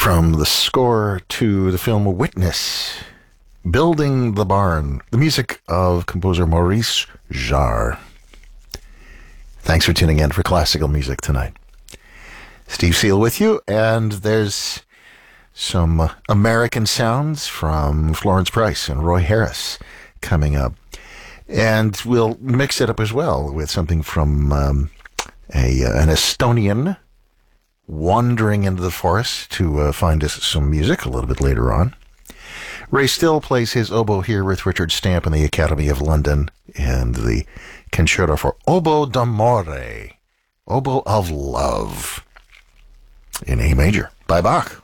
From the score to the film Witness, Building the Barn, the music of composer Maurice Jarre. Thanks for tuning in for classical music tonight. Steve Seal with you, and there's some American sounds from Florence Price and Roy Harris coming up. And we'll mix it up as well with something from an Estonian wandering into the forest to find us some music a little bit later on. Ray Still plays his oboe here with Richard Stamp in the Academy of London and the Concerto for Oboe d'Amore, Oboe of Love, in A major by Bach.